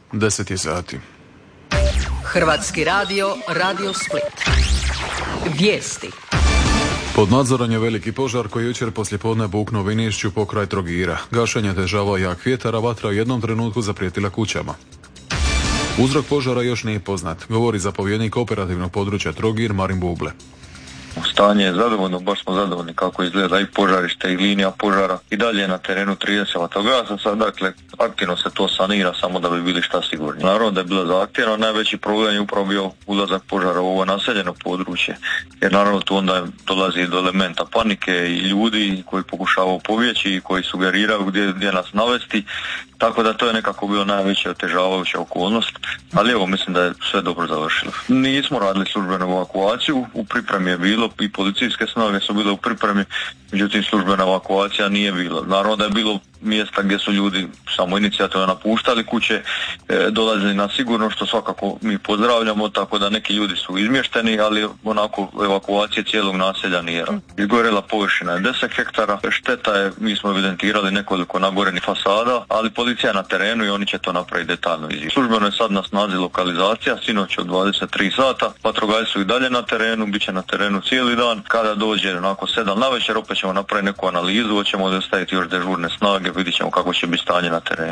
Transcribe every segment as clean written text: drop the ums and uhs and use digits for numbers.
10 je sati. Hrvatski radio, Radio Split. Vijesti. Pod nadzorom je veliki požar koji jučer poslijepodne buknuo u Vinišću pokraj Trogira. Gašenje težava jak vjetar, a vatra u jednom trenutku zaprijetila kućama. Uzrok požara još nije poznat, govori zapovjednik operativnog područja Trogir Marin Buble. Stanje je zadovoljno, baš smo zadovoljni kako izgleda i požarište i linija požara. I dalje je na terenu 30 vatrogasaca, dakle aktivno se to sanira samo da bi bili šta sigurni. Naravno da je bilo zahtjevno, najveći problem je upravo bio ulazak požara u ovo naseljeno područje, jer naravno tu onda dolazi do elementa panike i ljudi koji pokušavaju pobjeći i koji sugeriraju gdje nas navesti, tako da to je nekako bilo najveća otežavajuća okolnost, ali evo mislim da je sve dobro završilo. Nismo radili službenu evakuaciju, u pripremi je bilo i policijske snage su bile u pripremi, međutim službena evakuacija nije bila. Naravno da je bilo mjesta gdje su ljudi samoinicijativno napuštali kuće, dolazili na sigurno, što svakako mi pozdravljamo, tako da neki ljudi su izmješteni, ali onako evakuacije cijelog naselja nije. Izgorjela površina je 10 hektara, šteta je, mi smo evidentirali nekoliko nagorenih fasada, ali policija je na terenu i oni će to napraviti detaljno izvješće. Službeno je sad na snazi lokalizacija, sinoć od 23 sata, vatrogasci su i dalje na terenu, bit će na terenu cijeli dan. Kada dođe onako 7 navečer, opet ćemo napraviti neku analizu, hoćemo dostaviti još dežurne snage, vidit ćemo kako će biti stanje na terenu.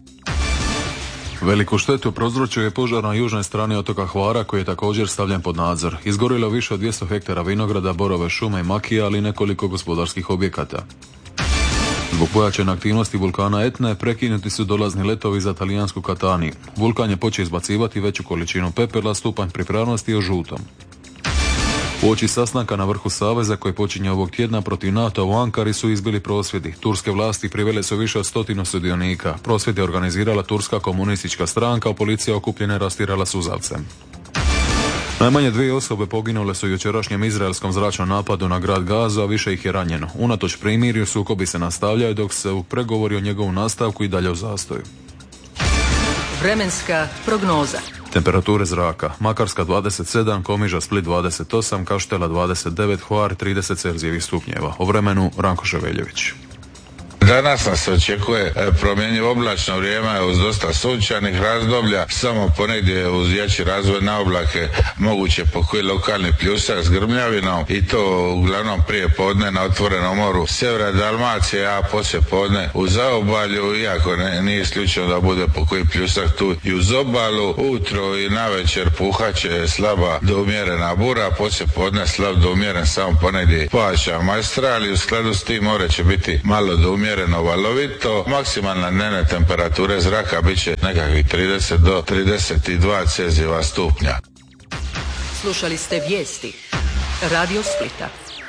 Veliku štetu prouzročio požar na južnoj strani otoka Hvara koji je također stavljen pod nadzor. Izgorilo više od 200 hektara vinograda, borove šume i makija, ali i nekoliko gospodarskih objekata. Zbog pojačane aktivnosti vulkana Etne prekinuti su dolazni letovi za talijansku Kataniju. Vulkan je počeo izbacivati veću količinu pepela, stupanj pripravnosti o žutom. Uoči sastanka na vrhu Saveza koji počinje ovog tjedna protiv NATO u Ankari su izbili prosvjedi. Turske vlasti privele su više od 100 sudionika. Prosvjed je organizirala Turska komunistička stranka, a policija okupljene rastirala suzavcem. Najmanje 2 osobe poginule su u jučerašnjem izraelskom zračnom napadu na grad Gazu, a više ih je ranjeno. Unatoč primirju sukobi se nastavljaju dok se u pregovori o njegovom nastavku i dalje u zastoju. Vremenska prognoza. Temperature zraka: Makarska 27, Komiža, Split 28, Kaštela 29, Hvar 30 Celzijevih stupnjeva. O vremenu Ranko Ževeljević. Danas nas očekuje promjenjivo oblačno vrijeme uz dosta sunčanih razdoblja, samo ponegdje uz jači razvoj na oblake moguće pokoji lokalni pljusak s grmljavinom i to uglavnom prije podne na otvorenom moru sjevera Dalmacije, a poslije podne u zaobalju, iako nije isključeno da bude pokoji pljusak tu i uz obalu. Ujutro i navečer puhaće slaba do umjerena bura, poslije podne slab do umjeren samo ponegdje paša majstral i u skladu s tim more će biti malo do umjereno valovito. Maksimalna dnevne temperature zraka bit će nekakvih 30 do 32 Celzijeva stupnja. Slušali ste vijesti Radio Splita.